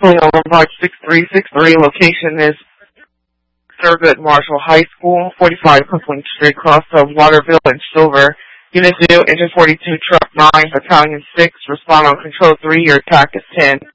Toyota March 6363. Location is Thurgood Marshall High School, 45 Copeland Street, cross of Waterville and Silver. Unit 2, Engine 42, Truck 9, Battalion 6. Respond on Control 3. Your attack is 10.